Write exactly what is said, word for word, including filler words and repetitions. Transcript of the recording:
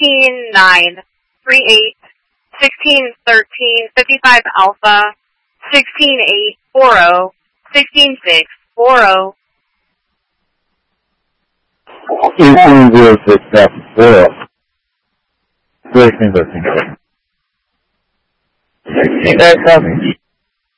sixteen nine, three eight, sixteen thirteen, fifty-five Alpha, sixteen eight, four zero, sixteen six, four zero. eighteen zero six, four zero. sixteen thirteen. Hey, that's coming.